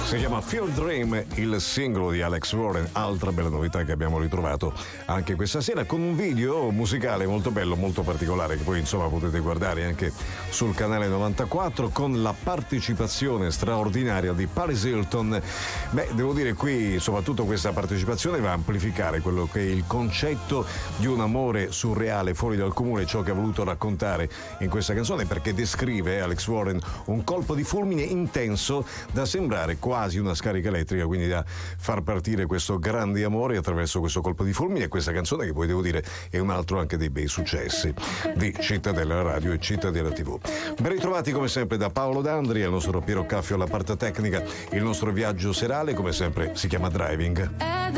Si chiama Field Dream, il singolo di Alex Warren, altra bella novità che abbiamo ritrovato anche questa sera, con un video musicale molto bello, molto particolare, che poi insomma potete guardare anche sul canale 94, con la partecipazione straordinaria di Paris Hilton. Beh, devo dire, qui soprattutto questa partecipazione va a amplificare quello che è il concetto di un amore surreale, fuori dal comune, ciò che ha voluto raccontare in questa canzone, perché descrive Alex Warren un colpo di fulmine intenso da sembrare quasi una scarica elettrica, quindi da far partire questo grande amore attraverso questo colpo di fulmine. E questa canzone, che poi devo dire è un altro anche dei bei successi di Cittadella Radio e Cittadella TV. Ben ritrovati come sempre da Paolo D'Andri, al nostro Piero Caffio alla parte tecnica. Il nostro viaggio serale come sempre si chiama Driving.